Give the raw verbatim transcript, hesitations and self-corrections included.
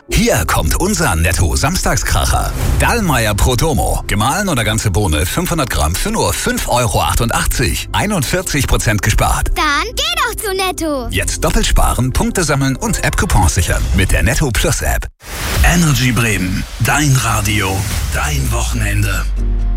Hier kommt unser Netto-Samstagskracher. Dallmayr Prodomo. Gemahlen oder ganze Bohne fünfhundert Gramm für nur fünf Euro achtundachtzig. einundvierzig Prozent gespart. Dann geh doch zu Netto. Jetzt doppelt sparen, Punkte sammeln und App-Coupons sichern mit der Netto Plus App. Energy Bremen. Dein Radio. Dein Wochenende.